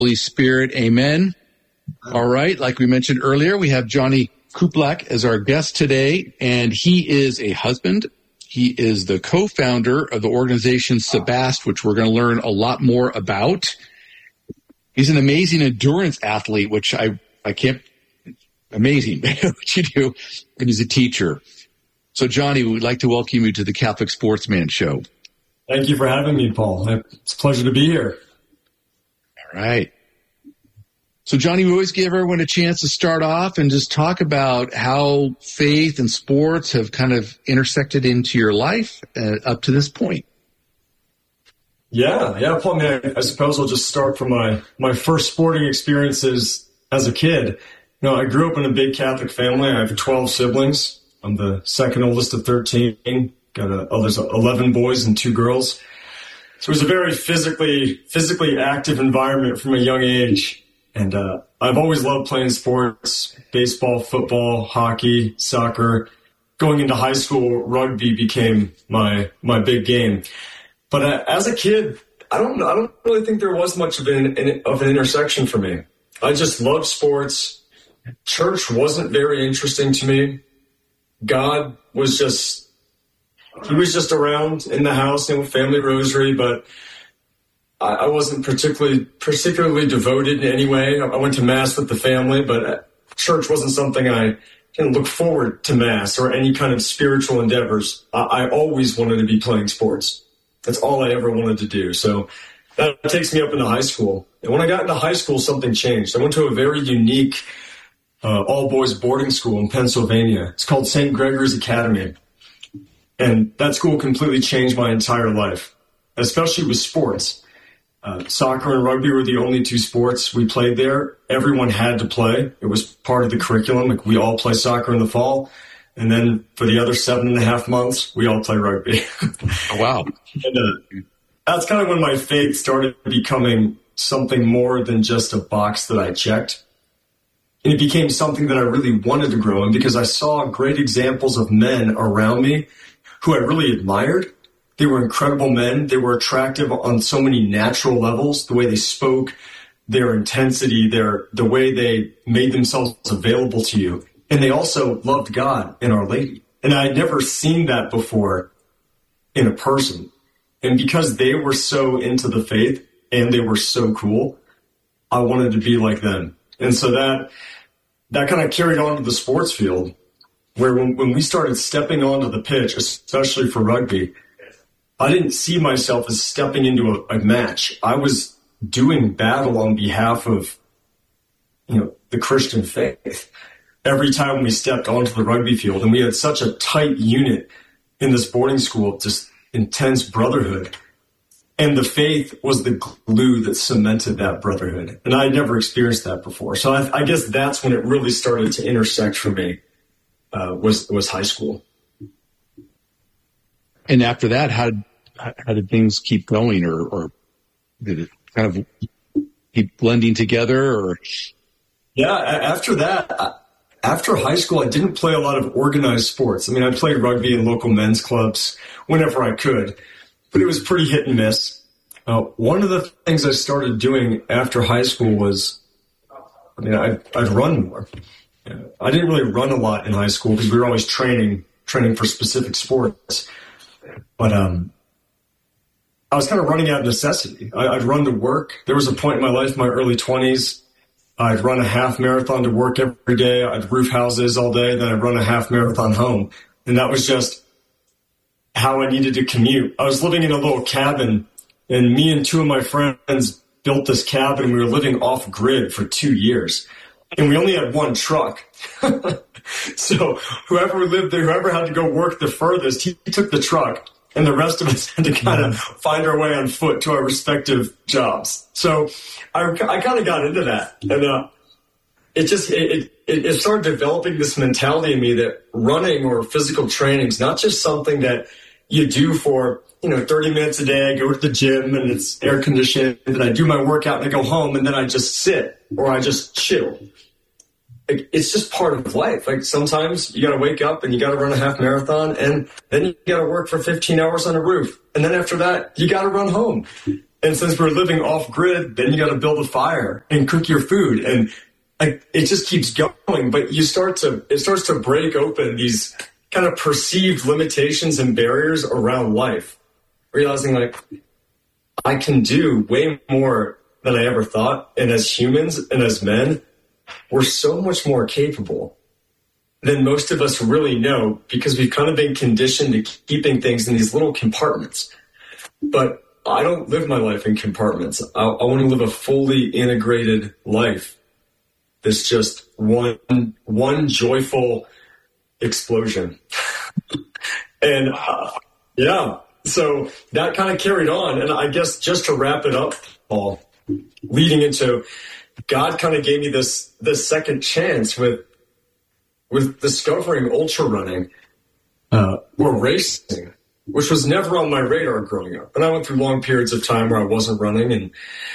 Holy Spirit. Amen. All right. Like we mentioned earlier, we have Johnny Kuplak as our guest today, and he is a husband. He is the co-founder of the organization Sabast, which we're going to learn a lot more about. He's an amazing endurance athlete, which I can't, amazing what you do. And he's a teacher. So Johnny, we'd like to welcome you to the Catholic Sportsman Show. Thank you for having me, Paul. It's a pleasure to be here. All right. So Johnny, we always give everyone a chance to start off and just talk about how faith and sports have kind of intersected into your life up to this point. Yeah, Paul. I suppose I'll just start from my first sporting experiences as a kid. I grew up in a big Catholic family. I have 12 siblings. I'm the second oldest of 13. There's 11 boys and 2 girls. So it was a very physically active environment from a young age. And I've always loved playing sports, baseball, football, hockey, soccer. Going into high school, rugby became my big game. But as a kid, I don't really think there was much of an intersection for me. I just loved sports. Church wasn't very interesting to me. God was just around in the house, family rosary, but I wasn't particularly devoted in any way. I went to Mass with the family, but church wasn't something I didn't look forward to Mass or any kind of spiritual endeavors. I always wanted to be playing sports. That's all I ever wanted to do. So that takes me up into high school. And when I got into high school, something changed. I went to a very unique all-boys boarding school in Pennsylvania. It's called St. Gregory's Academy. And that school completely changed my entire life, especially with sports. Soccer and rugby were the only 2 sports we played there. Everyone had to play. It was part of the curriculum. Like, we all play soccer in the fall. And then for the other 7.5 months, we all play rugby. Oh, wow. And that's kind of when my faith started becoming something more than just a box that I checked. And it became something that I really wanted to grow in because I saw great examples of men around me who I really admired. They were incredible men. They were attractive on so many natural levels, the way they spoke, their intensity, the way they made themselves available to you. And they also loved God and Our Lady. And I had never seen that before in a person. And because they were so into the faith and they were so cool, I wanted to be like them. And so that kind of carried on to the sports field, where when we started stepping onto the pitch, especially for rugby, I didn't see myself as stepping into a match. I was doing battle on behalf of, the Christian faith. Every time we stepped onto the rugby field, and we had such a tight unit in this boarding school, just intense brotherhood. And the faith was the glue that cemented that brotherhood. And I had never experienced that before. So I guess that's when it really started to intersect for me, was high school. And after that, how did things keep going, or did it kind of keep blending together? Or yeah, after that, after high school, I didn't play a lot of organized sports. I mean, I played rugby in local men's clubs whenever I could, but it was pretty hit and miss. One of the things I started doing after high school was, I'd run more. I didn't really run a lot in high school because we were always training for specific sports. But I was kind of running out of necessity. I'd run to work. There was a point in my life, my early 20s, I'd run a half marathon to work every day. I'd roof houses all day. Then I'd run a half marathon home. And that was just how I needed to commute. I was living in a little cabin, and me and 2 of my friends built this cabin, and we were living off grid for 2 years. And we only had 1 truck. So whoever lived there, whoever had to go work the furthest, he took the truck. And the rest of us had to kind of find our way on foot to our respective jobs. So I kind of got into that. And it started developing this mentality in me that running or physical training is not just something that you do for, 30 minutes a day. I go to the gym and it's air conditioned, and I do my workout and I go home and then I just sit or I just chill. It's just part of life. Like, sometimes you got to wake up and you got to run a half marathon, and then you got to work for 15 hours on a roof. And then after that, you got to run home. And since we're living off grid, then you got to build a fire and cook your food. And it just keeps going. But it starts to break open these kind of perceived limitations and barriers around life, realizing like I can do way more than I ever thought. And as humans and as men, we're so much more capable than most of us really know, because we've kind of been conditioned to keeping things in these little compartments. But I don't live my life in compartments. I want to live a fully integrated life. That's just one joyful explosion. And so that kind of carried on. And I guess just to wrap it up, Paul, leading into God kind of gave me this second chance with discovering ultra running or racing, which was never on my radar growing up. And I went through long periods of time where I wasn't running.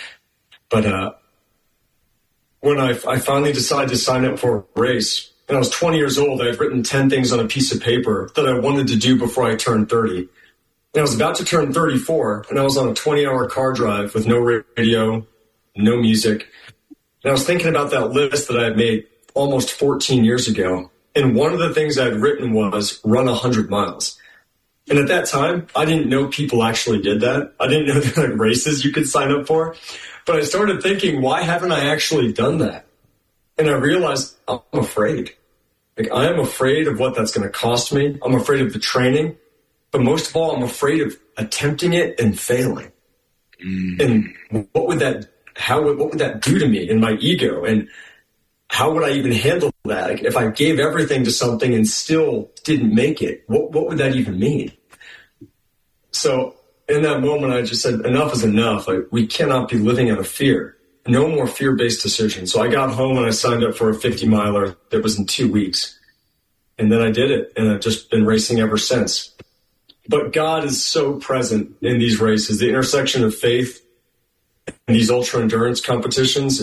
But when I finally decided to sign up for a race, and I was 20 years old, I had written 10 things on a piece of paper that I wanted to do before I turned 30. And I was about to turn 34, and I was on a 20-hour car drive with no radio, no music. And I was thinking about that list that I had made almost 14 years ago. And one of the things I had written was run 100 miles. And at that time, I didn't know people actually did that. I didn't know there were races you could sign up for. But I started thinking, why haven't I actually done that? And I realized I'm afraid. Like, I am afraid of what that's going to cost me. I'm afraid of the training. But most of all, I'm afraid of attempting it and failing. And what would that do to me and my ego? And how would I even handle that? Like, if I gave everything to something and still didn't make it, what would that even mean? So in that moment, I just said, enough is enough. Like, we cannot be living out of fear. No more fear-based decisions. So I got home and I signed up for a 50-miler that was in 2 weeks. And then I did it, and I've just been racing ever since. But God is so present in these races. The intersection of faith and these ultra-endurance competitions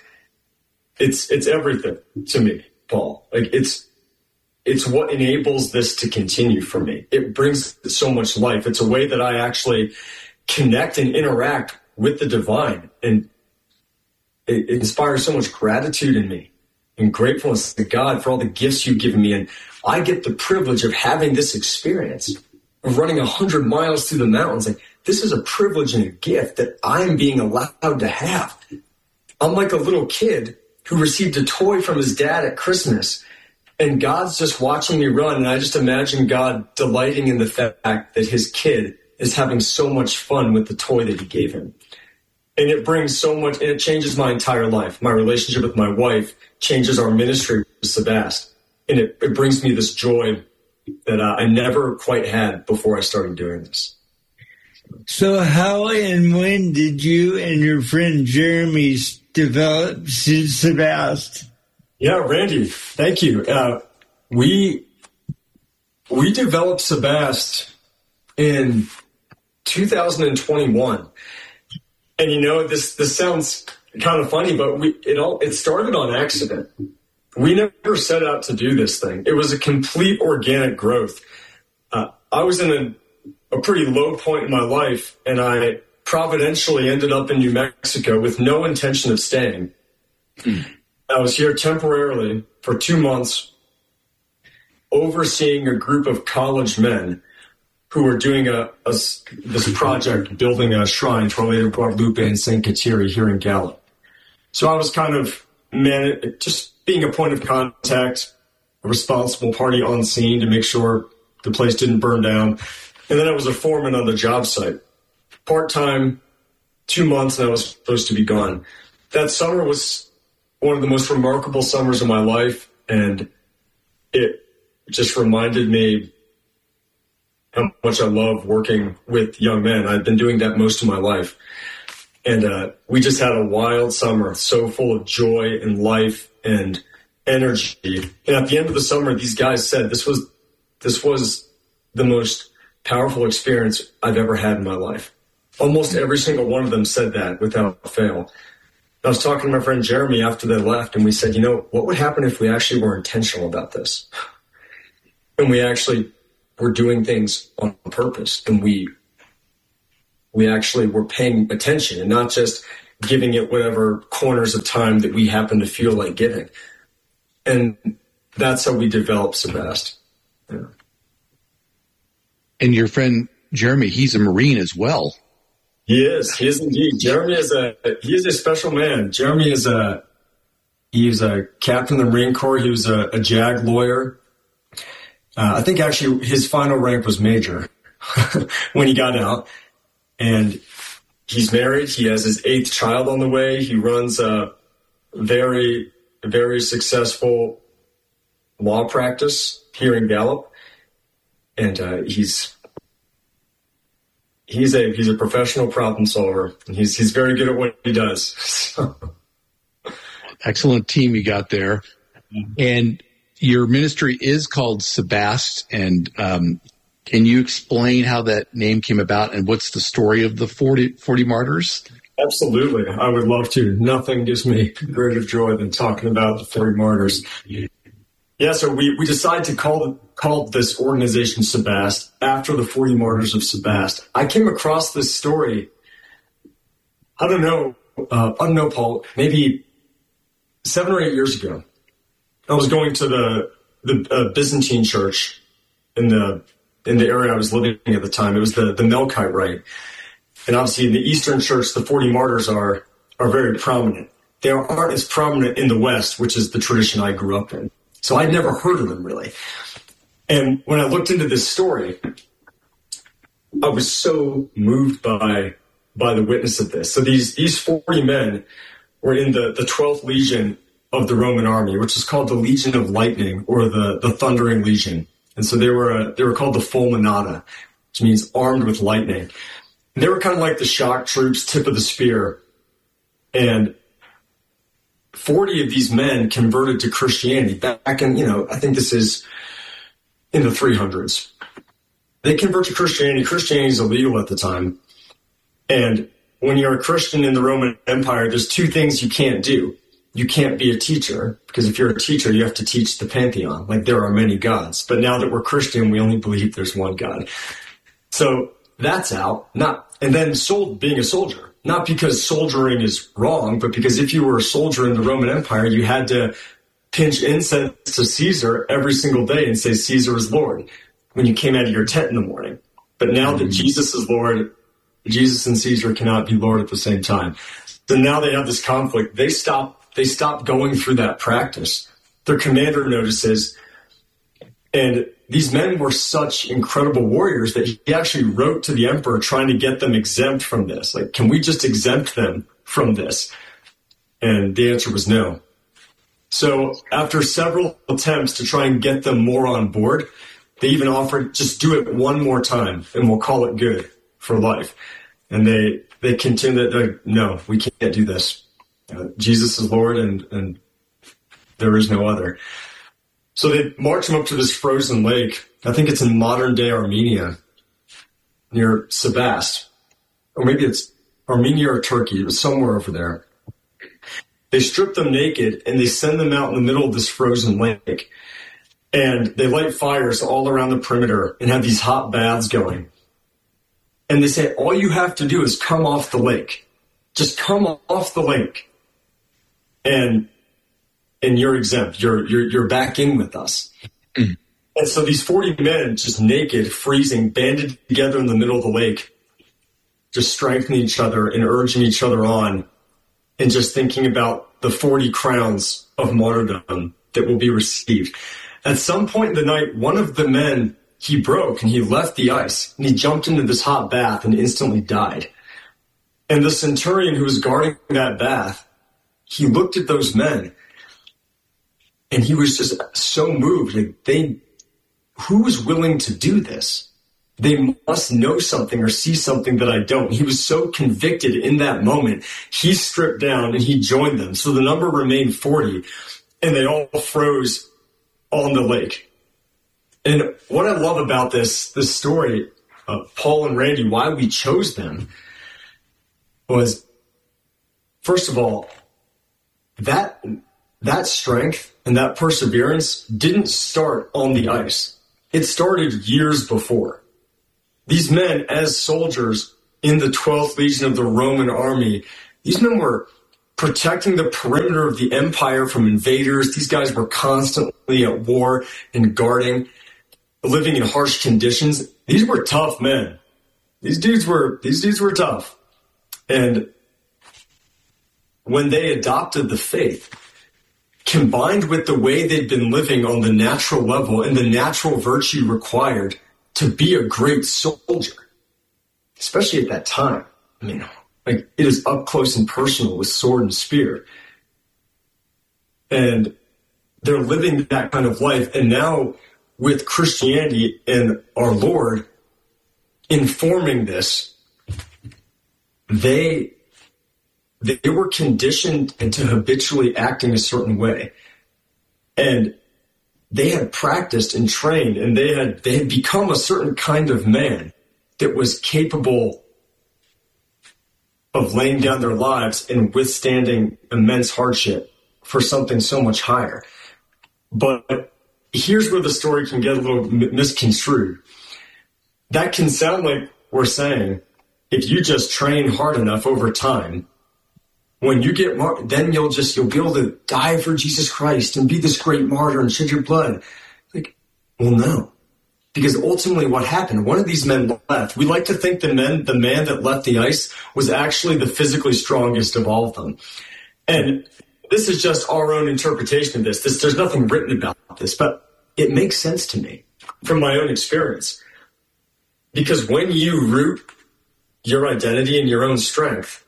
it's everything to me, Paul. Like, it's what enables this to continue for me. It brings so much life. It's a way that I actually connect and interact with the divine. And it inspires so much gratitude in me and gratefulness to God for all the gifts you've given me. And I get the privilege of having this experience of running 100 miles through the mountains. Like, this is a privilege and a gift that I'm being allowed to have. I'm like a little kid who received a toy from his dad at Christmas, and God's just watching me run. And I just imagine God delighting in the fact that his kid is having so much fun with the toy that he gave him. And it brings so much, and it changes my entire life. My relationship with my wife changes our ministry with Sebast. And it brings me this joy that I never quite had before I started doing this. So how and when did you and your friend Jeremy develop Sebast? Yeah, Randy, thank you. We developed Sebast in 2021. And you know, this sounds kind of funny, but it started on accident. We never set out to do this thing. It was a complete organic growth. I was in a pretty low point in my life, and I providentially ended up in New Mexico with no intention of staying. I was here temporarily for 2 months, overseeing a group of college men who were doing this project, building a shrine to Our Lady of Guadalupe and St. Kateri here in Gallup. So I was kind of just being a point of contact, a responsible party on scene to make sure the place didn't burn down. And then I was a foreman on the job site. Part-time, 2 months, and I was supposed to be gone. That summer was one of the most remarkable summers of my life, and it just reminded me how much I love working with young men. I've been doing that most of my life. And we just had a wild summer, so full of joy and life and energy. And at the end of the summer, these guys said this was the most powerful experience I've ever had in my life. Almost every single one of them said that without fail. I was talking to my friend Jeremy after they left, and we said, you know, what would happen if we actually were intentional about this? And we actually were doing things on purpose, and we we actually were paying attention and not just giving it whatever corners of time that we happen to feel like giving. And that's how we developed Sebast. Yeah. And your friend Jeremy, he's a Marine as well. He is indeed. Jeremy is a special man. Jeremy is he's a captain of the Marine Corps. He was a JAG lawyer. I think actually his final rank was major when he got out. And he's married. He has his 8th child on the way. He runs a very, very successful law practice here in Gallup. And he's a professional problem solver. And he's very good at what he does. Excellent team you got there. And your ministry is called Sebast. And can you explain how that name came about and what's the story of the 40 Martyrs? Absolutely. I would love to. Nothing gives me greater joy than talking about the 40 Martyrs. Yeah, so we decided to call this organization Sebast after the 40 Martyrs of Sebast. I came across this story, I don't know, Paul, maybe 7 or 8 years ago. I was going to the Byzantine church in the area I was living at the time. It was the Melkite Rite. And obviously in the Eastern Church, the 40 Martyrs are very prominent. They aren't as prominent in the West, which is the tradition I grew up in. So I'd never heard of them, really. And when I looked into this story, I was so moved by the witness of this. So these 40 men were in the 12th Legion of the Roman army, which is called the Legion of Lightning or the Thundering Legion. And so they were called the Fulminata, which means armed with lightning. And they were kind of like the shock troops, tip of the spear. And 40 of these men converted to Christianity back in, I think this is in the 300s. They convert to Christianity. Christianity is illegal at the time. And when you're a Christian in the Roman Empire, there's 2 things you can't do. You can't be a teacher, because if you're a teacher, you have to teach the pantheon. Like, there are many gods. But now that we're Christian, we only believe there's one God. So that's out. And then being a soldier. Not because soldiering is wrong, but because if you were a soldier in the Roman Empire, you had to pinch incense to Caesar every single day and say, Caesar is Lord, when you came out of your tent in the morning. But now that Jesus is Lord, Jesus and Caesar cannot be Lord at the same time. So now they have this conflict. They stop going through that practice. Their commander notices, and these men were such incredible warriors that he actually wrote to the emperor trying to get them exempt from this. Like, can we just exempt them from this? And the answer was no. So after several attempts to try and get them more on board, they even offered, just do it one more time and we'll call it good for life. And they continued, no, we can't do this. Jesus is Lord and there is no other. So they march him up to this frozen lake. I think it's in modern-day Armenia, near Sebast. Or maybe it's Armenia or Turkey. It was somewhere over there. They strip them naked, and they send them out in the middle of this frozen lake. And they light fires all around the perimeter and have these hot baths going. And they say, all you have to do is come off the lake. Just come off the lake. And you're exempt. You're back in with us. Mm. And so these 40 men, just naked, freezing, banded together in the middle of the lake, just strengthening each other and urging each other on, and just thinking about the 40 crowns of martyrdom that will be received. At some point in the night, one of the men, he broke and he left the ice and he jumped into this hot bath and instantly died. And the centurion who was guarding that bath, he looked at those men and he was just so moved. Like, who is willing to do this? They must know something or see something that I don't. He was so convicted in that moment. He stripped down and he joined them. So the number remained 40, and they all froze on the lake. And what I love about this story, Paul and Randy, why we chose them, was, first of all, that strength and that perseverance didn't start on the ice. It started years before. These men, as soldiers, in the 12th Legion of the Roman army. These men were protecting the perimeter of the empire from invaders. These guys were constantly at war and guarding, living in harsh conditions. These were tough men. These dudes were tough. And when they adopted the faith, combined with the way they'd been living on the natural level and the natural virtue required to be a great soldier, especially at that time. I mean, like, it is up close and personal with sword and spear. And they're living that kind of life. And now with Christianity and our Lord informing this, they were conditioned into habitually acting a certain way. And they had practiced and trained, and they had become a certain kind of man that was capable of laying down their lives and withstanding immense hardship for something so much higher. But here's where the story can get a little misconstrued. That can sound like we're saying, if you just train hard enough over time, when you get then you'll be able to die for Jesus Christ and be this great martyr and shed your blood. Like, well, no. Because ultimately what happened, one of these men left. We like to think the man that left the ice was actually the physically strongest of all of them. And this is just our own interpretation of this. There's nothing written about this, but it makes sense to me from my own experience. Because when you root your identity in your own strength,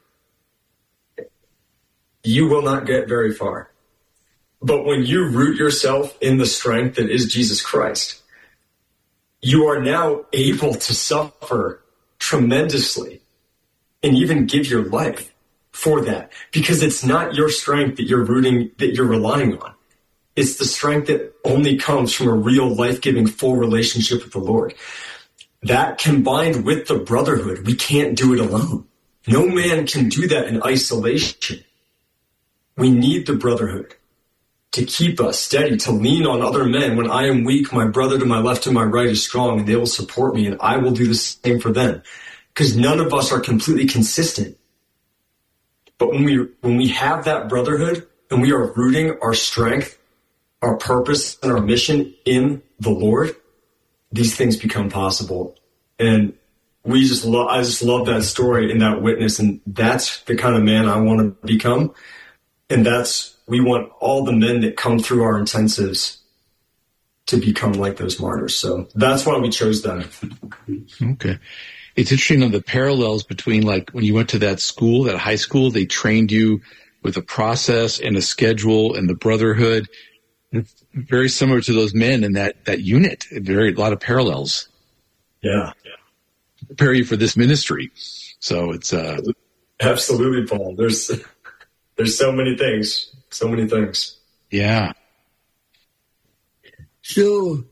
you will not get very far. But when you root yourself in the strength that is Jesus Christ, you are now able to suffer tremendously and even give your life for that, because it's not your strength that you're relying on. It's the strength that only comes from a real life-giving full relationship with the Lord. That combined with the brotherhood, we can't do it alone. No man can do that in isolation. We need the brotherhood to keep us steady, to lean on other men. When I am weak, my brother to my left and my right is strong, and they will support me, and I will do the same for them. Because none of us are completely consistent. But when we have that brotherhood and we are rooting our strength, our purpose, and our mission in the Lord, these things become possible. And I just love that story and that witness, and that's the kind of man I want to become. And we want all the men that come through our intensives to become like those martyrs. So that's why we chose them. Okay. It's interesting on the parallels between, like, when you went to that school, that high school, they trained you with a process and a schedule and the brotherhood. It's very similar to those men in that unit. A lot of parallels. Yeah. Prepare you for this ministry. So it's absolutely, Paul. There's so many things. So many things. Yeah. So,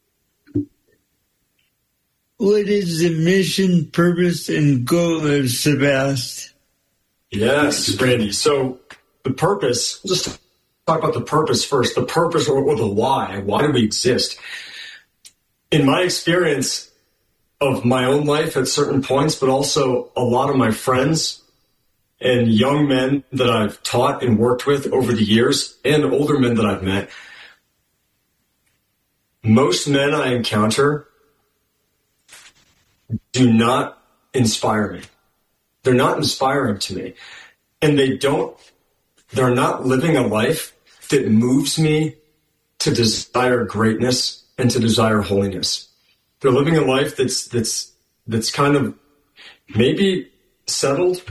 what is the mission, purpose, and goal of Sebast? Yes, Randy. So, the purpose, we'll just talk about the purpose first. The purpose or the why. Why do we exist? In my experience of my own life at certain points, but also a lot of my friends and young men that I've taught and worked with over the years, and older men that I've met, most men I encounter do not inspire me. They're not inspiring to me. And they're not living a life that moves me to desire greatness and to desire holiness. They're living a life that's kind of maybe settled,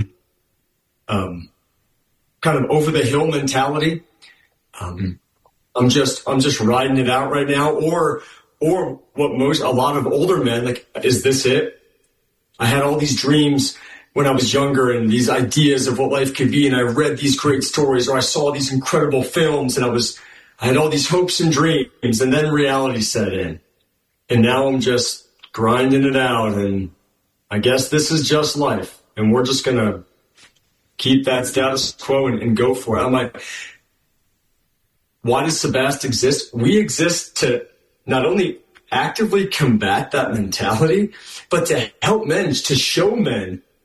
kind of over the hill mentality. I'm just riding it out right now, or what a lot of older men, like, is this it? I had all these dreams when I was younger and these ideas of what life could be, and I read these great stories, or I saw these incredible films, and I had all these hopes and dreams, and then reality set in. And now I'm just grinding it out, and I guess this is just life, and we're just going to keep that status quo and go for it. I'm like, why does Sebast exist? We exist to not only actively combat that mentality, but to help men, to show men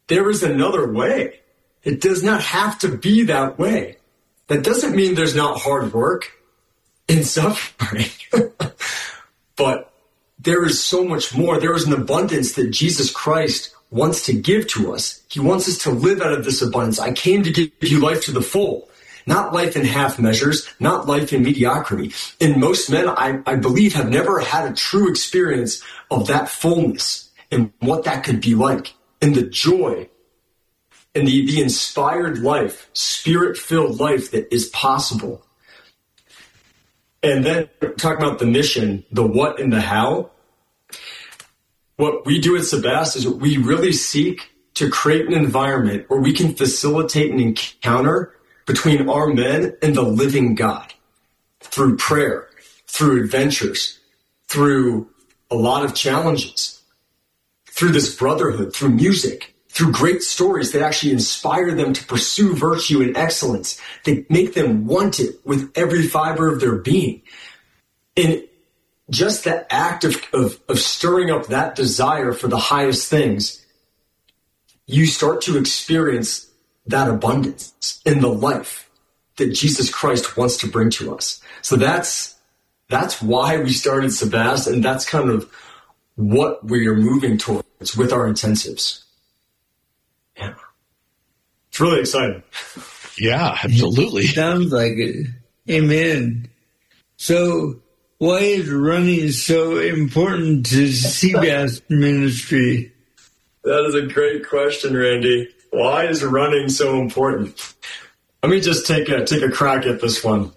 there is another way. It does not have to be that way. That doesn't mean there's not hard work and suffering. But there is so much more. There is an abundance that Jesus Christ wants to give to us. He wants us to live out of this abundance. I came to give you life to the full, not life in half measures, not life in mediocrity. And most men, I believe, have never had a true experience of that fullness and what that could be like, and the joy and the inspired life, spirit-filled life that is possible. And then talking about the mission, the what and the how, what we do at Sebast is we really seek to create an environment where we can facilitate an encounter between our men and the living God through prayer, through adventures, through a lot of challenges, through this brotherhood, through music, through great stories that actually inspire them to pursue virtue and excellence. They make them want it with every fiber of their being. And just the act of stirring up that desire for the highest things, you start to experience that abundance in the life that Jesus Christ wants to bring to us. So that's why we started Sebast, and that's kind of what we are moving towards with our intensives. Yeah. It's really exciting. Yeah, absolutely. Sounds like it. Amen. So why is running so important to Sebast ministry? That is a great question, Randy. Why is running so important? Let me just take a crack at this one.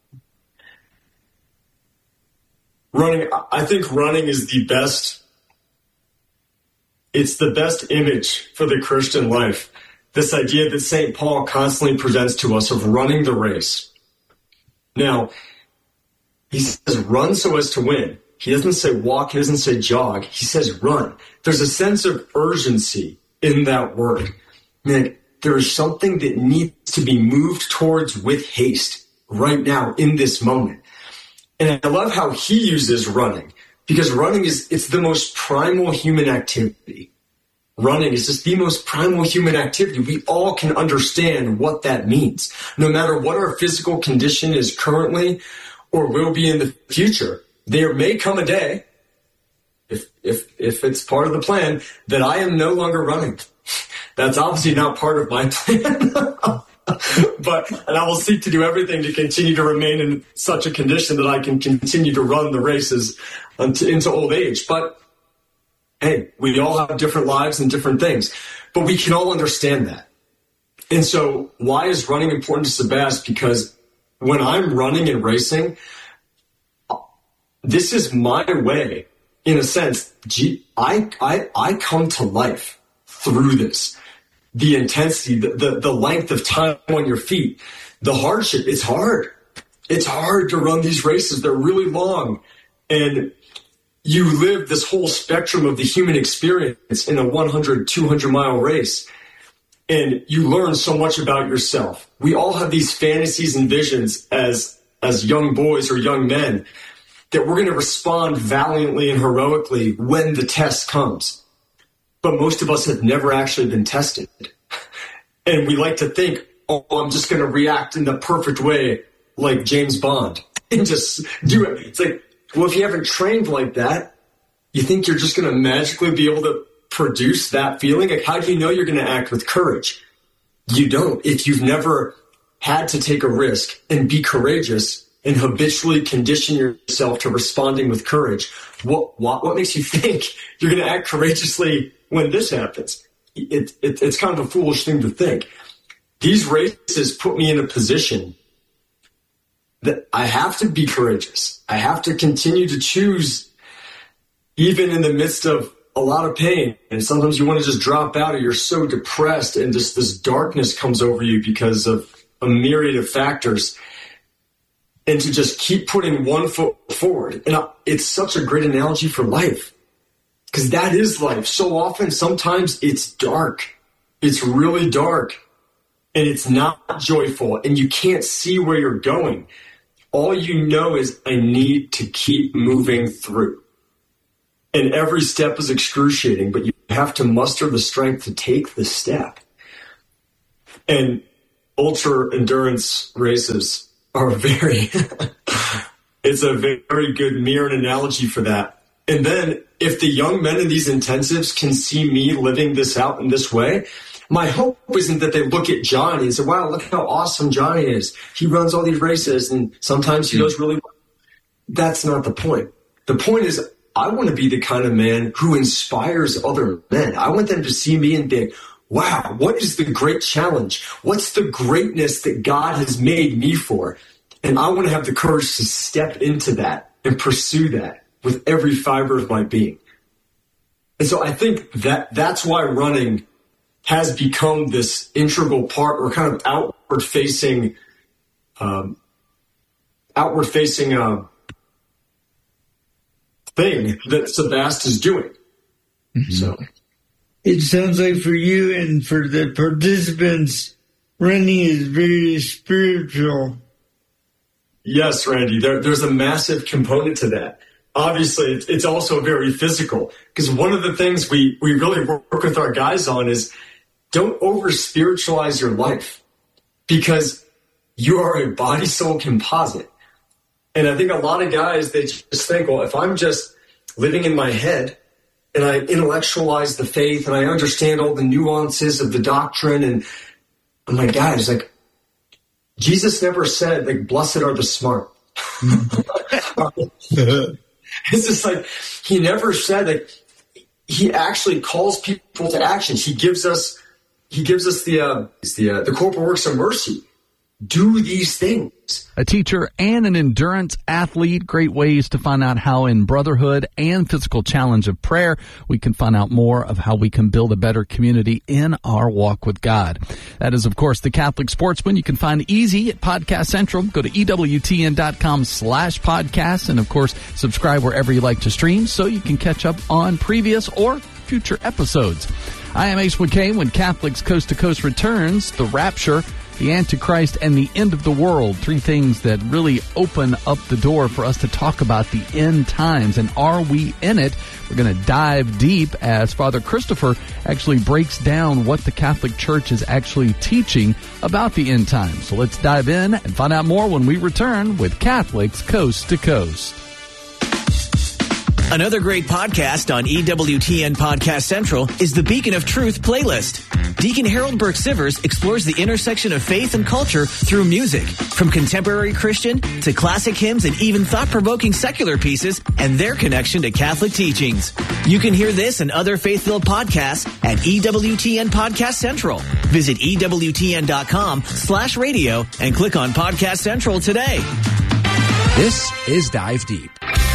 I think running is it's the best image for the Christian life. This idea that St. Paul constantly presents to us of running the race. Now, he says run so as to win. He doesn't say walk, he doesn't say jog. He says run. There's a sense of urgency in that word. Man, there is something that needs to be moved towards with haste right now in this moment. And I love how he uses running, because running it's the most primal human activity. Running is just the most primal human activity. We all can understand what that means. No matter what our physical condition is currently or will be in the future, there may come a day, if it's part of the plan, that I am no longer running. That's obviously not part of my plan. And I will seek to do everything to continue to remain in such a condition that I can continue to run the races into old age. But hey, we all have different lives and different things, but we can all understand that. And so why is running important to Sebast? Because when I'm running and racing, this is my way, in a sense. I come to life through this. The intensity, the length of time on your feet, the hardship, it's hard. It's hard to run these races. They're really long. And you live this whole spectrum of the human experience in a 100, 200-mile race. And you learn so much about yourself. We all have these fantasies and visions as young boys or young men that we're going to respond valiantly and heroically when the test comes. But most of us have never actually been tested. And we like to think, oh, I'm just going to react in the perfect way like James Bond and just do it. It's like, well, if you haven't trained like that, you think you're just going to magically be able to produce that feeling? Like, how do you know you're going to act with courage? You don't. If you've never had to take a risk and be courageous and habitually condition yourself to responding with courage, what makes you think you're going to act courageously when this happens? It's kind of a foolish thing to think. These races put me in a position that I have to be courageous. I have to continue to choose, even in the midst of a lot of pain. And sometimes you want to just drop out, or you're so depressed and just this darkness comes over you because of a myriad of factors. And to just keep putting one foot forward. And it's such a great analogy for life, because that is life. So often, sometimes it's dark. It's really dark. And it's not joyful. And you can't see where you're going. All you know is, I need to keep moving through. And every step is excruciating, but you have to muster the strength to take the step. And ultra endurance races are it's a very good mirror and analogy for that. And then if the young men in these intensives can see me living this out in this way, my hope isn't that they look at Johnny and say, wow, look how awesome Johnny is. He runs all these races and sometimes he does really well. That's not the point. The point is, I want to be the kind of man who inspires other men. I want them to see me and think, wow, what is the great challenge? What's the greatness that God has made me for? And I want to have the courage to step into that and pursue that with every fiber of my being. And so I think that's why running has become this integral part or kind of outward facing thing that Sebast is doing. Mm-hmm. So it sounds like for you and for the participants, running is very spiritual. Yes, Randy, there's a massive component to that. Obviously, it's also very physical, because one of the things we really work with our guys on is don't over-spiritualize your life, because you are a body-soul composite. And I think a lot of guys, they just think, well, if I'm just living in my head and I intellectualize the faith and I understand all the nuances of the doctrine, and I'm like, guys, like, Jesus never said, like, blessed are the smart. It's just like, he never said that. He actually calls people to action. He gives us the corporal works of mercy. Do these things. A teacher and an endurance athlete, great ways to find out how in brotherhood and physical challenge of prayer, we can find out more of how we can build a better community in our walk with God. That is, of course, the Catholic Sportsman. You can find easy at Podcast Central. Go to EWTN.com/podcast. And, of course, subscribe wherever you like to stream so you can catch up on previous or future episodes. I am Ace McCain. When Catholics Coast to Coast returns, the rapture, the Antichrist, and the end of the world. Three things that really open up the door for us to talk about the end times. And are we in it? We're going to dive deep as Father Christopher actually breaks down what the Catholic Church is actually teaching about the end times. So let's dive in and find out more when we return with Catholics Coast to Coast. Another great podcast on EWTN Podcast Central is the Beacon of Truth playlist. Deacon Harold Burke-Sivers explores the intersection of faith and culture through music, from contemporary Christian to classic hymns and even thought-provoking secular pieces and their connection to Catholic teachings. You can hear this and other faith-filled podcasts at EWTN Podcast Central. Visit EWTN.com/radio and click on Podcast Central today. This is Dive Deep.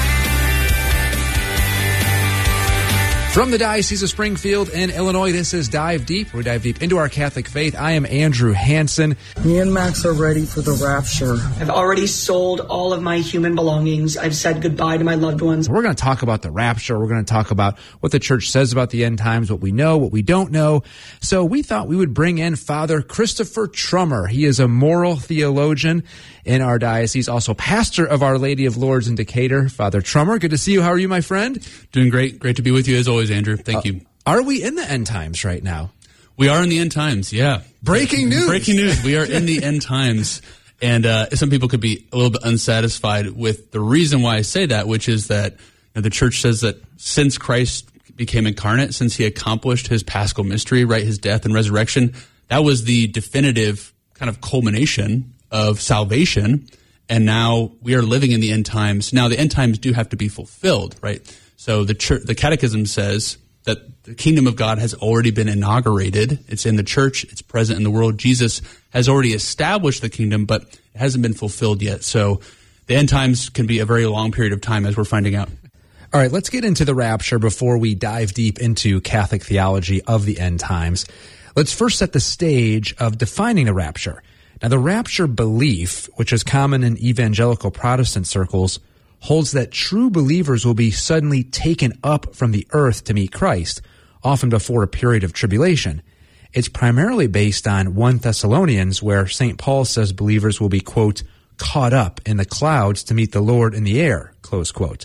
From the Diocese of Springfield in Illinois, this is Dive Deep. We dive deep into our Catholic faith. I am Andrew Hansen. Me and Max are ready for the rapture. I've already sold all of my human belongings. I've said goodbye to my loved ones. We're going to talk about the rapture. We're going to talk about what the church says about the end times, what we know, what we don't know. So we thought we would bring in Father Christopher Trummer. He is a moral theologian in our diocese, also pastor of Our Lady of Lourdes in Decatur. Father Trummer, good to see you. How are you, my friend? Doing great. Great to be with you as always, Andrew. Thank you. Are we in the end times right now? We are in the end times, yeah. Breaking news. Breaking news. We are in the end times. And some people could be a little bit unsatisfied with the reason why I say that, which is that the church says that since Christ became incarnate, since he accomplished his paschal mystery, right, his death and resurrection, that was the definitive kind of culmination of salvation. And now we are living in the end times. Now the end times do have to be fulfilled, right? So the church, the Catechism says that the kingdom of God has already been inaugurated. It's in the church. It's present in the world. Jesus has already established the kingdom, but it hasn't been fulfilled yet. So the end times can be a very long period of time, as we're finding out. All right, let's get into the rapture before we dive deep into Catholic theology of the end times. Let's first set the stage of defining the rapture. Now, the rapture belief, which is common in evangelical Protestant circles, holds that true believers will be suddenly taken up from the earth to meet Christ, often before a period of tribulation. It's primarily based on 1 Thessalonians, where St. Paul says believers will be, quote, caught up in the clouds to meet the Lord in the air, close quote.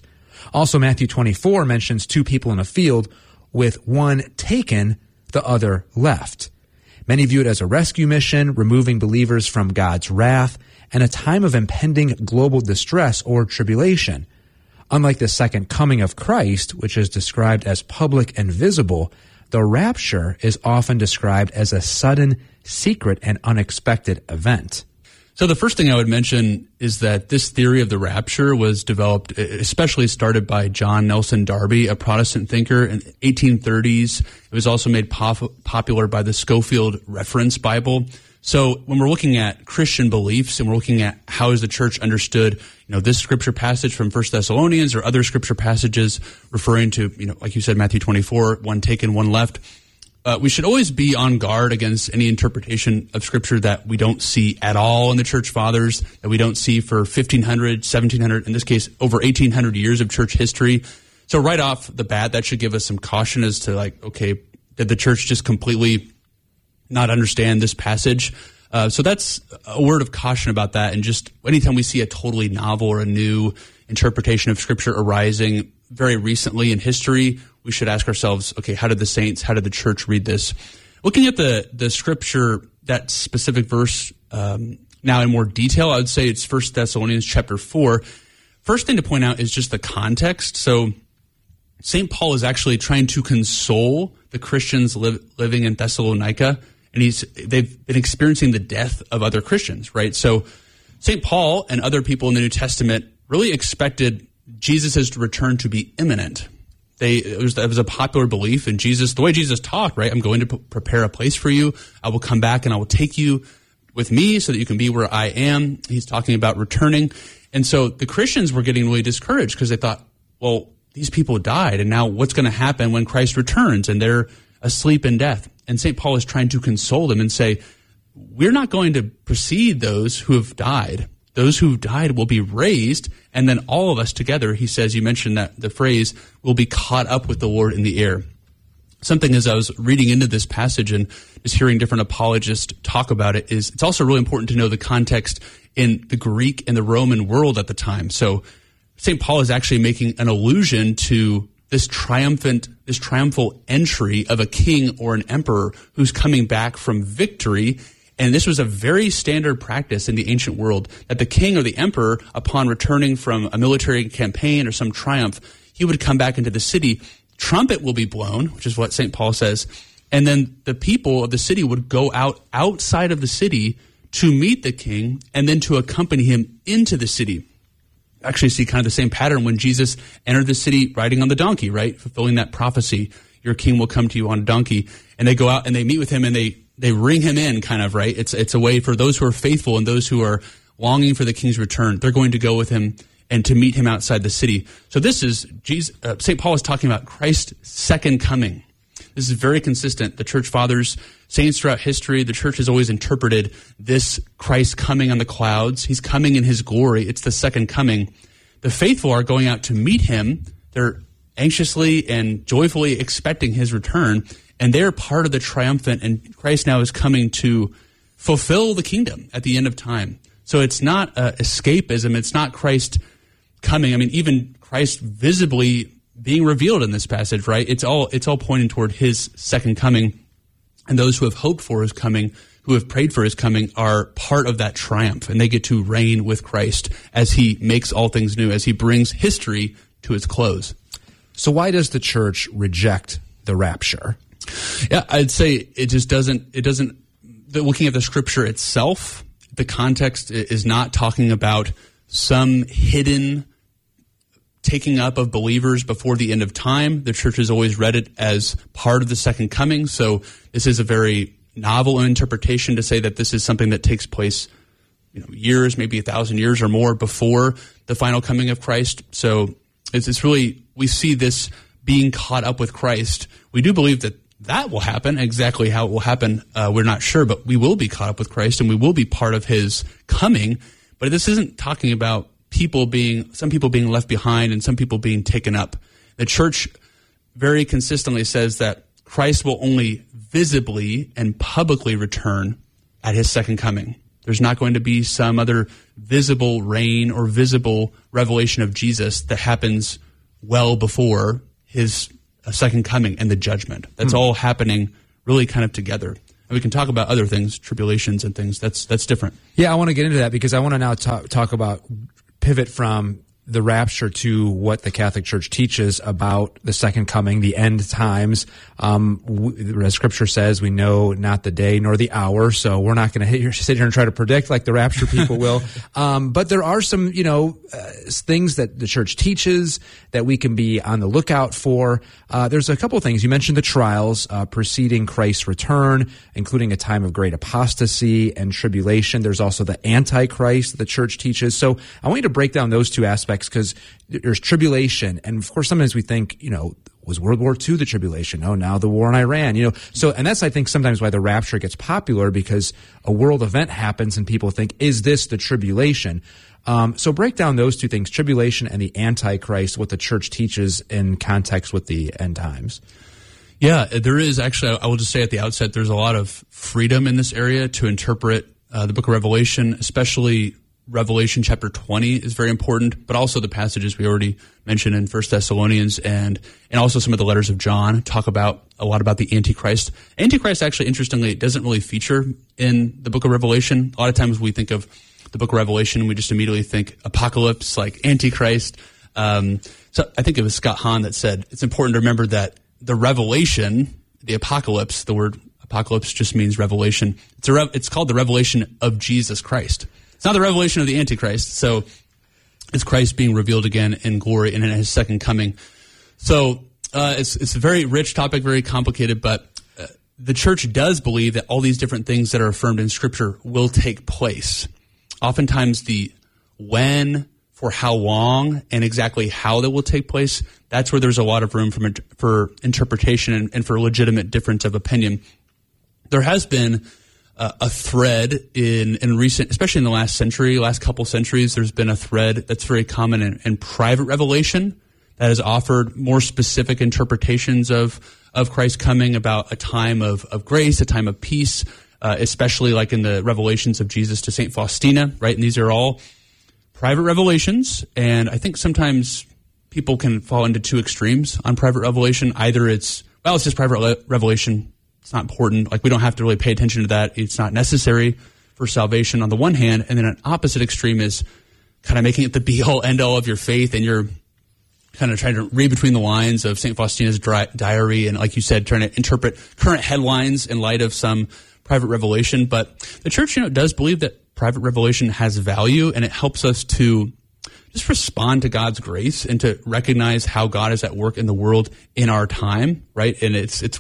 Also, Matthew 24 mentions 2 people in a field with one taken, the other left. Many view it as a rescue mission, removing believers from God's wrath, and a time of impending global distress or tribulation. Unlike the second coming of Christ, which is described as public and visible, the rapture is often described as a sudden, secret, and unexpected event. So the first thing I would mention is that this theory of the rapture was developed, especially started by John Nelson Darby, a Protestant thinker in the 1830s. It was also made popular by the Scofield Reference Bible. So when we're looking at Christian beliefs and we're looking at how is the church understood, this scripture passage from 1 Thessalonians or other scripture passages referring to, like you said, Matthew 24, one taken, one left, we should always be on guard against any interpretation of Scripture that we don't see at all in the Church Fathers, that we don't see for 1,500, 1,700, in this case, over 1,800 years of church history. So right off the bat, that should give us some caution as to okay, did the church just completely not understand this passage? So that's a word of caution about that. And just anytime we see a totally novel or a new interpretation of Scripture arising very recently in history, we should ask ourselves, okay, how did the saints, how did the church read this? Looking at the Scripture, that specific verse now in more detail, I would say it's 1 Thessalonians chapter 4. First thing to point out is just the context. So St. Paul is actually trying to console the Christians living in Thessalonica, and they've been experiencing the death of other Christians, right? So St. Paul and other people in the New Testament really expected Jesus' return to be imminent. It was a popular belief in Jesus, the way Jesus talked, right? I'm going to prepare a place for you. I will come back and I will take you with me so that you can be where I am. He's talking about returning. And so the Christians were getting really discouraged because they thought, well, these people died, and now what's going to happen when Christ returns and they're asleep in death? And St. Paul is trying to console them and say, we're not going to precede those who have died. Those who died will be raised, and then all of us together, he says, you mentioned that the phrase, will be caught up with the Lord in the air. Something as I was reading into this passage and just hearing different apologists talk about it is it's also really important to know the context in the Greek and the Roman world at the time. So St. Paul is actually making an allusion to this triumphal entry of a king or an emperor who's coming back from victory. And this was a very standard practice in the ancient world, that the king or the emperor, upon returning from a military campaign or some triumph, he would come back into the city. Trumpet will be blown, which is what St. Paul says. And then the people of the city would go outside of the city to meet the king and then to accompany him into the city. Actually see kind of the same pattern when Jesus entered the city riding on the donkey, right? Fulfilling that prophecy, your king will come to you on a donkey. And they go out and they meet with him and they ring him in, kind of, right? It's a way for those who are faithful and those who are longing for the king's return. They're going to go with him and to meet him outside the city. So this is St. Paul is talking about Christ's second coming. This is very consistent. The church fathers, saints throughout history, the church has always interpreted this Christ coming on the clouds. He's coming in his glory. It's the second coming. The faithful are going out to meet him. They're anxiously and joyfully expecting his return, and they're part of the triumphant, and Christ now is coming to fulfill the kingdom at the end of time. So it's not escapism. It's not Christ coming. I mean, even Christ visibly being revealed in this passage, right? It's all pointing toward his second coming. And those who have hoped for his coming, who have prayed for his coming, are part of that triumph. And they get to reign with Christ as he makes all things new, as he brings history to its close. So why does the church reject the rapture? Yeah, I'd say it doesn't, looking at the scripture itself, the context is not talking about some hidden taking up of believers before the end of time. The church has always read it as part of the second coming. So this is a very novel interpretation to say that this is something that takes place, years, maybe 1,000 years or more before the final coming of Christ. So it's really, we see this being caught up with Christ. We do believe that will happen. Exactly how it will happen, we're not sure, but we will be caught up with Christ and we will be part of his coming. But this isn't talking about some people being left behind and some people being taken up. The church very consistently says that Christ will only visibly and publicly return at his second coming. There's not going to be some other visible reign or visible revelation of Jesus that happens well before his second coming and the judgment. That's all happening really kind of together. And we can talk about other things, tribulations and things. That's different. Yeah, I want to get into that because I want to now talk about, pivot from the rapture to what the Catholic Church teaches about the second coming, the end times. As Scripture says, we know not the day nor the hour, so we're not going to sit here and try to predict like the rapture people will. But there are some, things that the Church teaches that we can be on the lookout for. There's a couple of things. You mentioned the trials preceding Christ's return, including a time of great apostasy and tribulation. There's also the Antichrist that the Church teaches. So I want you to break down those two aspects, because there's tribulation, and of course sometimes we think, was World War II the tribulation? Oh, now the war in Iran, and that's, I think, sometimes why the rapture gets popular, because a world event happens and people think, is this the tribulation? So break down those two things, tribulation and the Antichrist, what the Church teaches in context with the end times. Yeah, there is actually, I will just say at the outset, there's a lot of freedom in this area to interpret the book of Revelation, especially Revelation chapter 20 is very important, but also the passages we already mentioned in 1 Thessalonians and also some of the letters of John talk about a lot about the Antichrist. Antichrist, actually, interestingly, doesn't really feature in the book of Revelation. A lot of times we think of the book of Revelation, we just immediately think apocalypse, like Antichrist. So I think it was Scott Hahn that said it's important to remember that the revelation, the apocalypse, the word apocalypse just means revelation. It's called the revelation of Jesus Christ. It's not the revelation of the Antichrist. So it's Christ being revealed again in glory and in his second coming. So it's a very rich topic, very complicated, but the Church does believe that all these different things that are affirmed in Scripture will take place. Oftentimes the when, for how long, and exactly how that will take place, that's where there's a lot of room for interpretation and for legitimate difference of opinion. There has been a thread in recent, especially in the last couple centuries, there's been a thread that's very common in private revelation that has offered more specific interpretations of Christ's coming, about a time of grace, a time of peace, especially like in the revelations of Jesus to St. Faustina, right? And these are all private revelations, and I think sometimes people can fall into two extremes on private revelation. Either it's just private revelation, it's not important, like we don't have to really pay attention to that, it's not necessary for salvation on the one hand, and then an opposite extreme is kind of making it the be-all, end-all of your faith, and you're kind of trying to read between the lines of St. Faustina's diary, and like you said, trying to interpret current headlines in light of some private revelation. But the Church, does believe that private revelation has value, and it helps us to just respond to God's grace and to recognize how God is at work in the world in our time, right? And it's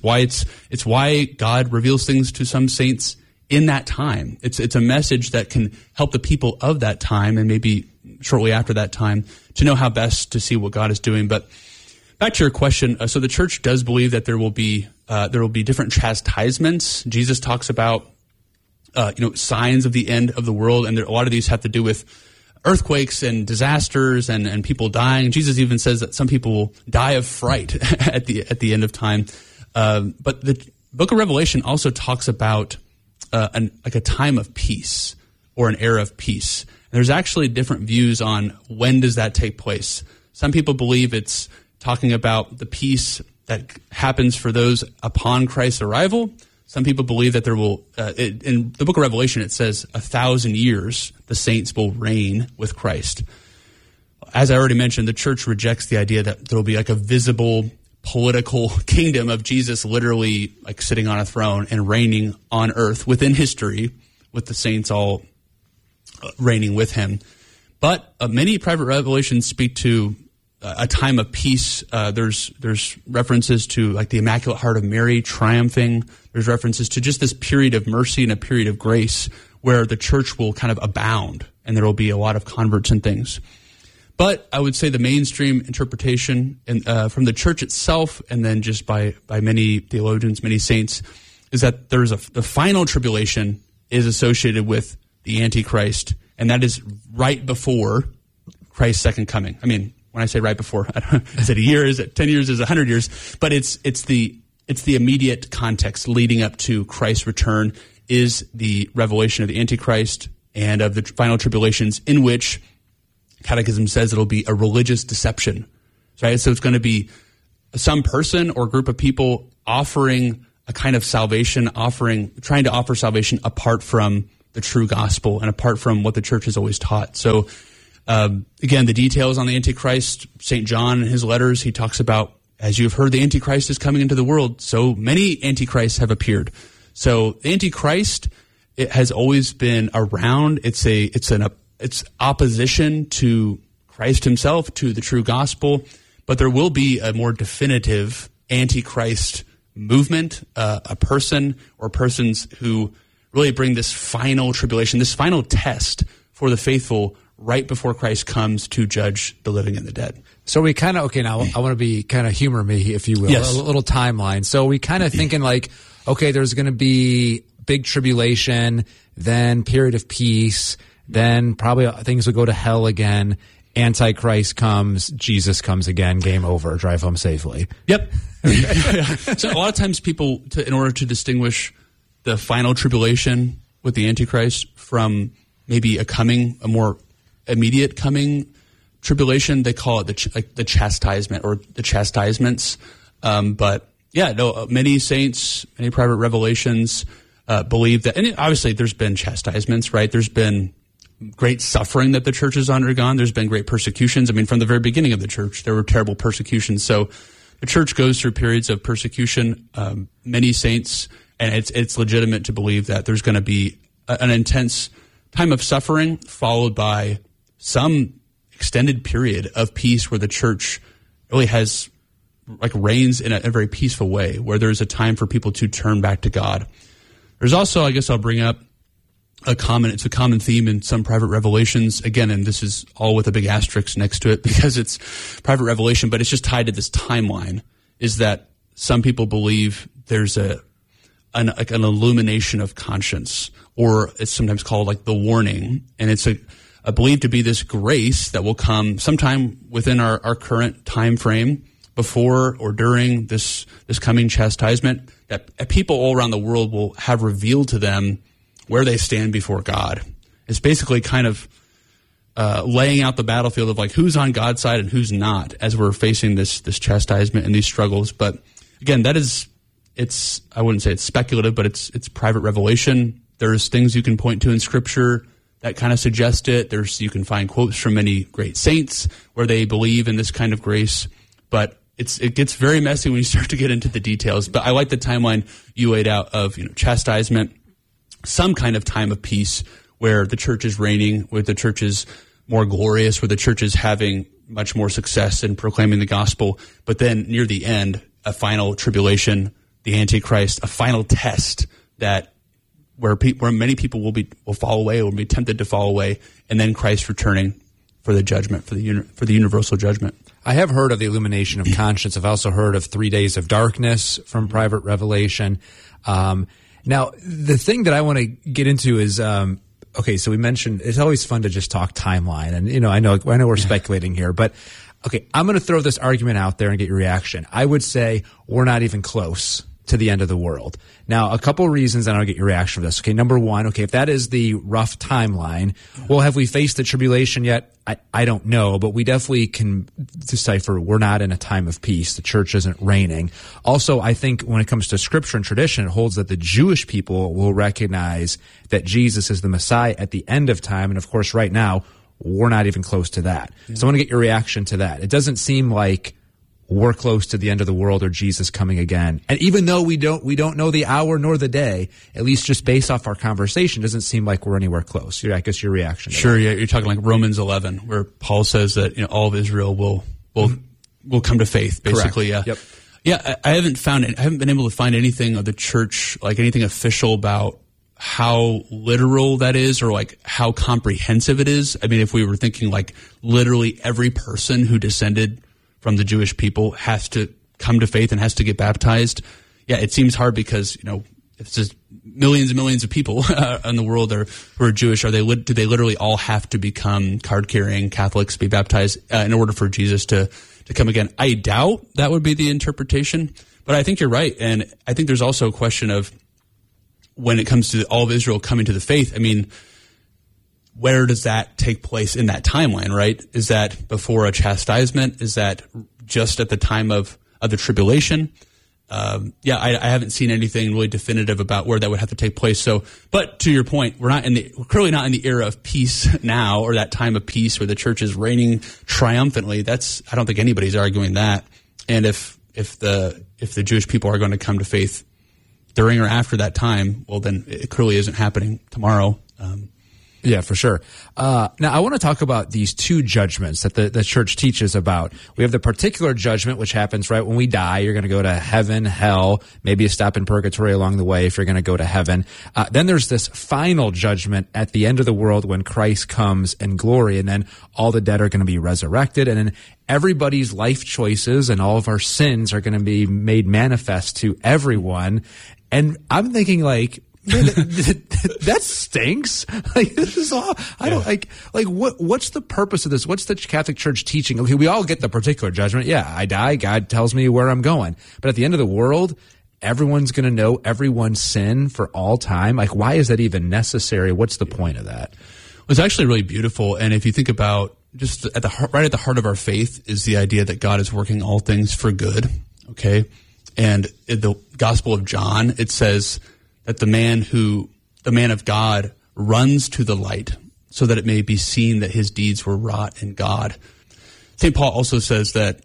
why God reveals things to some saints in that time. It's a message that can help the people of that time, and maybe shortly after that time, to know how best to see what God is doing. But back to your question, so the Church does believe that there will be different chastisements. Jesus talks about signs of the end of the world, and a lot of these have to do with earthquakes and disasters and people dying. Jesus even says that some people will die of fright at the end of time. But the book of Revelation also talks about a time of peace, or an era of peace. And there's actually different views on when does that take place. Some people believe it's talking about the peace that happens for those upon Christ's arrival. Some people believe that there will, in the book of Revelation, it says 1,000 years the saints will reign with Christ. As I already mentioned, the Church rejects the idea that there will be like a visible political kingdom of Jesus literally like sitting on a throne and reigning on earth within history, with the saints all reigning with him. But many private revelations speak to a time of peace. There's references to like the Immaculate Heart of Mary triumphing. There's references to just this period of mercy and a period of grace where the Church will kind of abound, and there will be a lot of converts and things. But I would say the mainstream interpretation from the Church itself, and then just by many theologians, many saints, is that the final tribulation is associated with the Antichrist, and that is right before Christ's second coming. I mean, when I say right before, is it a year? Is it 10 years? Is it 100 years? But it's the immediate context leading up to Christ's return is the revelation of the Antichrist and of the final tribulations, in which Catechism says it'll be a religious deception. right? So it's going to be some person or group of people offering a kind of salvation, trying to offer salvation apart from the true gospel and apart from what the church has always taught. So again, the details on the Antichrist, St. John in his letters, he talks about, as you have heard, the Antichrist is coming into the world. So many Antichrists have appeared. So the Antichrist, it has always been around. It's opposition to Christ himself, to the true gospel. But there will be a more definitive Antichrist movement, a person or persons who really bring this final tribulation, this final test for the faithful right before Christ comes to judge the living and the dead. So we kind of, now I want to be kind of humor me, if you will, yes. A little timeline. So we kind of thinking like, okay, there's going to be big tribulation, then period of peace, then probably things will go to hell again. Antichrist comes, Jesus comes again, game over, drive home safely. Yep. So a lot of times people, in order to distinguish the final tribulation with the Antichrist from maybe a more immediate coming tribulation, they call it the chastisement or the chastisements. But yeah, no, many saints, many private revelations believe that, and obviously there's been chastisements, right? There's been great suffering that the church has undergone. There's been great persecutions. I mean, from the very beginning of the church, there were terrible persecutions. So the church goes through periods of persecution, many saints, and it's legitimate to believe that there's going to be an intense time of suffering followed by some extended period of peace where the church really has reigns in a very peaceful way, where there's a time for people to turn back to God. There's also, I guess I'll bring up it's a common theme in some private revelations. Again, and this is all with a big asterisk next to it because it's private revelation, but it's just tied to this timeline, is that some people believe there's an illumination of conscience, or it's sometimes called the warning. And it's believed to be this grace that will come sometime within our current time frame, before or during this coming chastisement, that people all around the world will have revealed to them where they stand before God. It's basically kind of laying out the battlefield of who's on God's side and who's not as we're facing this chastisement and these struggles. But again, I wouldn't say it's speculative, but it's private revelation. There's things you can point to in Scripture that kind of suggest it. You can find quotes from many great saints where they believe in this kind of grace. But it gets very messy when you start to get into the details. But I like the timeline you laid out of chastisement, some kind of time of peace where the church is reigning, where the church is more glorious, where the church is having much more success in proclaiming the gospel. But then near the end, a final tribulation, the Antichrist, a final test where many people will fall away, or will be tempted to fall away, and then Christ returning for the judgment, for the universal judgment. I have heard of the illumination of conscience. I've also heard of 3 days of darkness from private revelation. Now, the thing that I want to get into is, okay, so we mentioned it's always fun to just talk timeline, and I know we're speculating here, but okay, I'm going to throw this argument out there and get your reaction. I would say we're not even close to the end of the world. Now, a couple of reasons, and I'll get your reaction for this. Okay, number one, if that is the rough timeline, well, have we faced the tribulation yet? I don't know, but we definitely can decipher we're not in a time of peace. The church isn't reigning. Also, I think when it comes to Scripture and tradition, it holds that the Jewish people will recognize that Jesus is the Messiah at the end of time, and of course, right now, we're not even close to that. Yeah. So I want to get your reaction to that. It doesn't seem like we're close to the end of the world or Jesus coming again. And even though we don't know the hour nor the day, at least just based off our conversation, doesn't seem like we're anywhere close. I guess your reaction to Sure, that. Yeah, you're talking like Romans 11, where Paul says that all of Israel will come to faith, basically. Correct. Yeah. Yep. Yeah, I haven't been able to find anything of the church, anything official about how literal that is, or how comprehensive it is. I mean, if we were thinking literally every person who descended from the Jewish people has to come to faith and has to get baptized. Yeah, it seems hard because, it's just millions and millions of people in the world who are Jewish. Do they literally all have to become card-carrying Catholics, be baptized in order for Jesus to come again? I doubt that would be the interpretation, but I think you're right. And I think there's also a question of when it comes to all of Israel coming to the faith, I mean, where does that take place in that timeline, right? Is that before a chastisement? Is that just at the time of the tribulation. I haven't seen anything really definitive about where that would have to take place. So, but to your point, we're clearly not in the era of peace now, or that time of peace where the church is reigning triumphantly. I don't think anybody's arguing that. And if the Jewish people are going to come to faith during or after that time, well, then it clearly isn't happening tomorrow. Yeah, for sure. Now, I want to talk about these two judgments that the church teaches about. We have the particular judgment, which happens right when we die. You're going to go to heaven, hell, maybe a stop in purgatory along the way if you're going to go to heaven. Then there's this final judgment at the end of the world when Christ comes in glory, and then all the dead are going to be resurrected, and then everybody's life choices and all of our sins are going to be made manifest to everyone. And I'm thinking, like, that stinks. Like, this is all. I don't like. What's the purpose of this? What's the Catholic Church teaching? Okay, we all get the particular judgment. Yeah, I die. God tells me where I'm going. But at the end of the world, everyone's going to know everyone's sin for all time. Like, why is that even necessary? What's the point of that? Well, it's actually really beautiful. And if you think about just right at the heart of our faith is the idea that God is working all things for good. Okay, and in the Gospel of John, it says that the man of God runs to the light so that it may be seen that his deeds were wrought in God. St. Paul also says that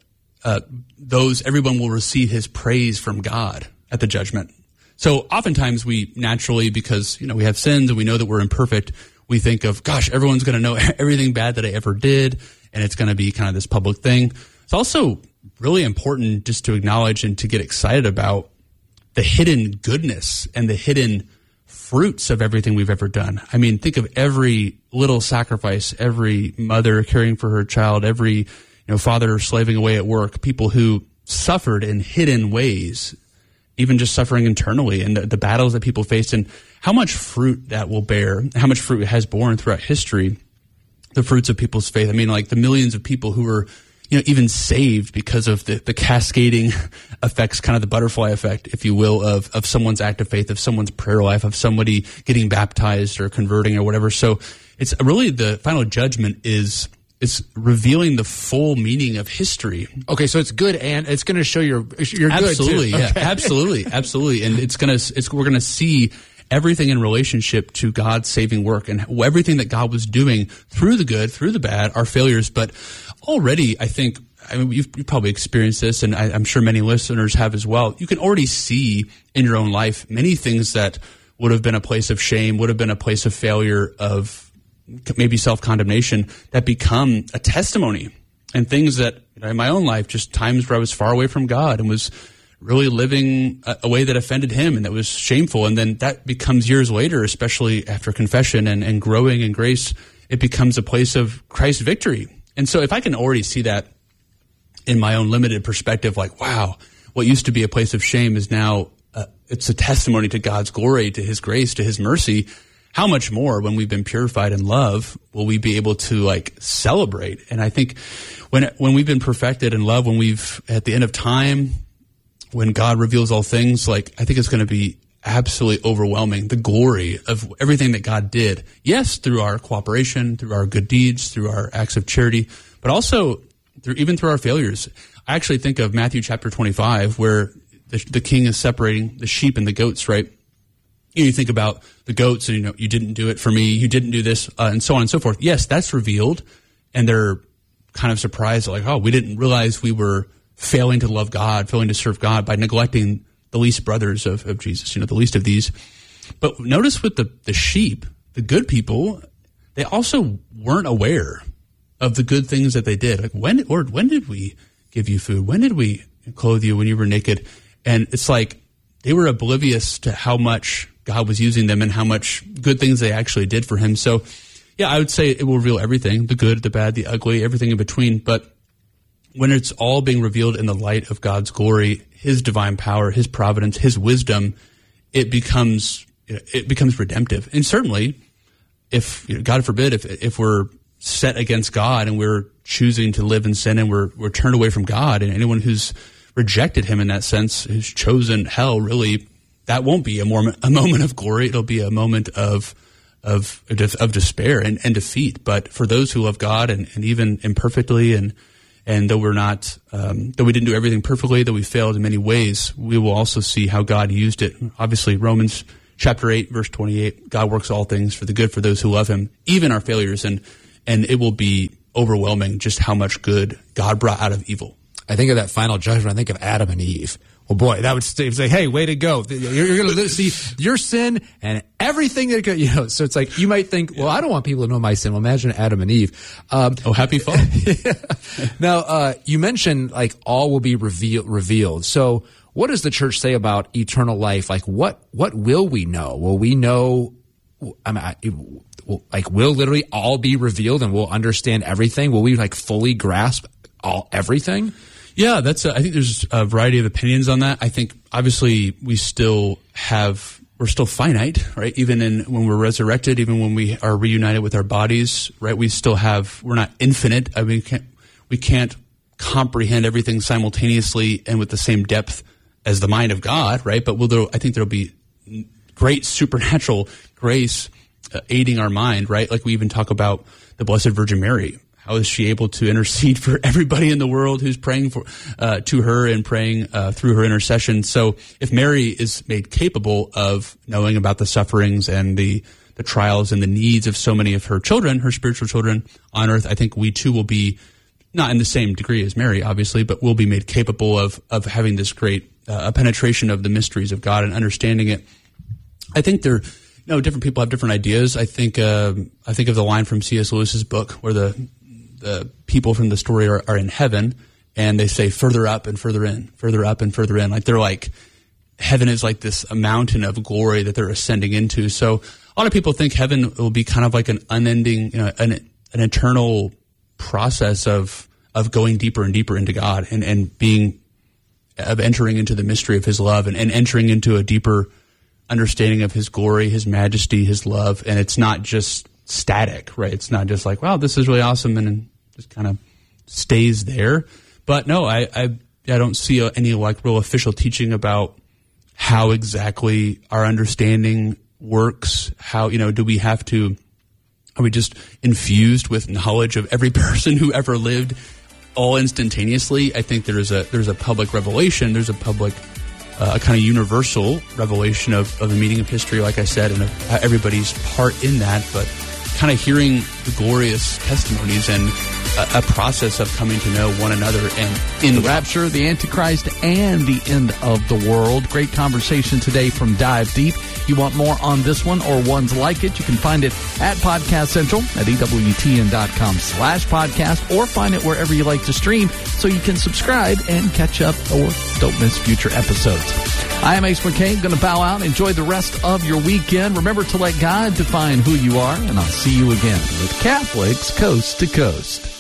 everyone will receive his praise from God at the judgment. So oftentimes we naturally, because we have sins and we know that we're imperfect, we think of, gosh, everyone's going to know everything bad that I ever did, and it's going to be kind of this public thing. It's also really important just to acknowledge and to get excited about the hidden goodness and the hidden fruits of everything we've ever done. I mean, think of every little sacrifice, every mother caring for her child, every father slaving away at work, people who suffered in hidden ways, even just suffering internally, and the battles that people faced, and how much fruit that will bear, how much fruit it has borne throughout history, the fruits of people's faith. I mean, like the millions of people who were even saved because of the cascading effects, kind of the butterfly effect, if you will, of someone's act of faith, of someone's prayer life, of somebody getting baptized or converting or whatever. So it's really the final judgment is revealing the full meaning of history. Okay, so it's good, and it's going to show you're absolutely, good too. Yeah, okay. absolutely, and we're gonna see everything in relationship to God's saving work and everything that God was doing through the good, through the bad, our failures. But already, I mean, you've probably experienced this, and I'm sure many listeners have as well. You can already see in your own life many things that would have been a place of shame, would have been a place of failure, of maybe self-condemnation, that become a testimony. And things that in my own life, just times where I was far away from God and was really living a way that offended him and that was shameful. And then that becomes years later, especially after confession and growing in grace, it becomes a place of Christ's victory. And so if I can already see that in my own limited perspective, like, wow, what used to be a place of shame is now, it's a testimony to God's glory, to his grace, to his mercy. How much more when we've been purified in love will we be able to celebrate? And I think when we've been perfected in love, when we've at the end of time, when God reveals all things, I think it's going to be absolutely overwhelming, the glory of everything that God did. Yes, through our cooperation, through our good deeds, through our acts of charity, but also even through our failures. I actually think of Matthew chapter 25, where the king is separating the sheep and the goats, right? You think about the goats and, you didn't do it for me, you didn't do this, and so on and so forth. Yes, that's revealed, and they're kind of surprised, we didn't realize we were failing to love God, failing to serve God by neglecting the least brothers of Jesus, the least of these. But notice with the sheep, the good people, they also weren't aware of the good things that they did. When did we give you food? When did we clothe you when you were naked? And it's they were oblivious to how much God was using them and how much good things they actually did for him. So, yeah, I would say it will reveal everything, the good, the bad, the ugly, everything in between. But when it's all being revealed in the light of God's glory, his divine power, his providence, his wisdom, it becomes redemptive. And certainly, if God forbid, if we're set against God and we're choosing to live in sin and we're turned away from God, and anyone who's rejected him in that sense, who's chosen hell, really, that won't be a moment of glory. It'll be a moment of despair and defeat. But for those who love God and even imperfectly and And though though we didn't do everything perfectly, though we failed in many ways, we will also see how God used it. Obviously, Romans chapter 8, verse 28, God works all things for the good for those who love him, even our failures. And it will be overwhelming just how much good God brought out of evil. I think of that final judgment. I think of Adam and Eve. Well, boy, that would say, hey, way to go. You're going to see your sin and everything that could, so it's like, you might think, well, I don't want people to know my sin. Well, imagine Adam and Eve. Happy fall. Now, you mentioned like all will be revealed. So what does the church say about eternal life? Like what will we know? Will we know, will literally all be revealed and we'll understand everything? Will we like fully grasp everything? Yeah, I think there's a variety of opinions on that. I think obviously we're still finite, right? Even when we're resurrected, even when we are reunited with our bodies, right? We're not infinite. I mean, we can't comprehend everything simultaneously and with the same depth as the mind of God, right? But I think there'll be great supernatural grace aiding our mind, right? Like we even talk about the Blessed Virgin Mary. How is she able to intercede for everybody in the world who's praying to her and praying through her intercession? So if Mary is made capable of knowing about the sufferings and the trials and the needs of so many of her children, her spiritual children on earth, I think we too will be, not in the same degree as Mary, obviously, but will be made capable of having this great penetration of the mysteries of God and understanding it. I think different people have different ideas. I think of the line from C.S. Lewis's book where the people from the story are in heaven, and they say further up and further in, further up and further in. Like they're like, heaven is like this mountain of glory that they're ascending into. So a lot of people think heaven will be kind of like an unending, an eternal process of going deeper and deeper into God and entering into the mystery of his love and entering into a deeper understanding of his glory, his majesty, his love. And it's not just static, right? It's not just like, wow, this is really awesome, and just kind of stays there. But no, I don't see any like real official teaching about how exactly our understanding works. How, are we just infused with knowledge of every person who ever lived all instantaneously? I think there's a public revelation. There's a public, a kind of universal revelation of the meaning of history, like I said, and of everybody's part in that. But kind of hearing the glorious testimonies and a process of coming to know one another and in the rapture, the Antichrist, and the end of the world. Great conversation today from Dive Deep. You want more on this one or ones like it, you can find it at Podcast Central at EWTN.com/podcast, or find it wherever you like to stream so you can subscribe and catch up or don't miss future episodes. I am Ace McCain, going to bow out. Enjoy the rest of your weekend. Remember to let God define who you are, and I'll see you again with Catholics Coast to Coast.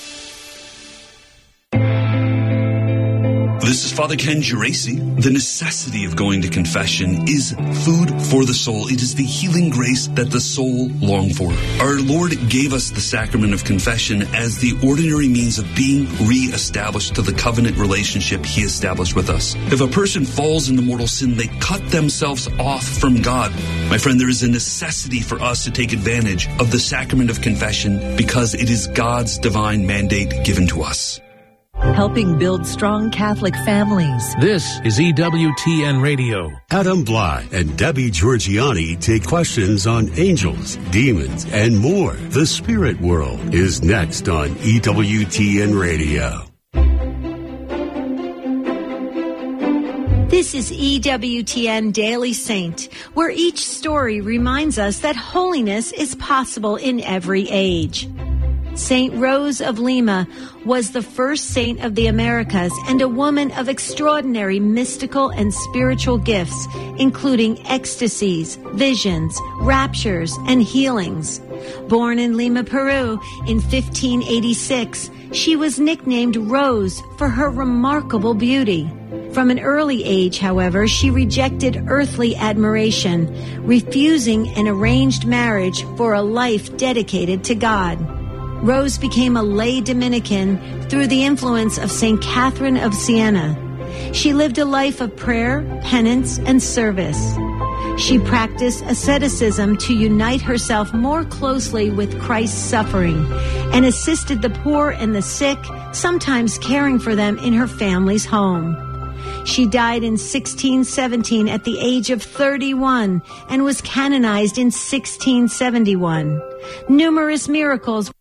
This is Father Ken Geraci. The necessity of going to confession is food for the soul. It is the healing grace that the soul longs for. Our Lord gave us the sacrament of confession as the ordinary means of being re-established to the covenant relationship he established with us. If a person falls into mortal sin, they cut themselves off from God. My friend, there is a necessity for us to take advantage of the sacrament of confession because it is God's divine mandate given to us. Helping build strong Catholic families. This is EWTN Radio. Adam Bly and Debbie Georgiani take questions on angels, demons, and more. The Spirit World is next on EWTN Radio. This is EWTN Daily Saint, where each story reminds us that holiness is possible in every age. Saint Rose of Lima was the first saint of the Americas and a woman of extraordinary mystical and spiritual gifts, including ecstasies, visions, raptures, and healings. Born in Lima, Peru in 1586, she was nicknamed Rose for her remarkable beauty. From an early age, however, she rejected earthly admiration, refusing an arranged marriage for a life dedicated to God. Rose became a lay Dominican through the influence of St. Catherine of Siena. She lived a life of prayer, penance, and service. She practiced asceticism to unite herself more closely with Christ's suffering and assisted the poor and the sick, sometimes caring for them in her family's home. She died in 1617 at the age of 31 and was canonized in 1671. Numerous miracles